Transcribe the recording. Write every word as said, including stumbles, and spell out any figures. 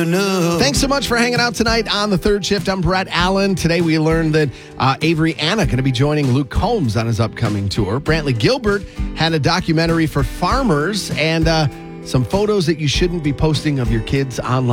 know. Thanks so much for hanging out tonight on The Third Shift. I'm Brett Allen. Today we learned that uh, Avery Anna going to be joining Luke Combs on his upcoming tour. Brantley Gilbert had a documentary for farmers and uh, some photos that you shouldn't be posting of your kids online.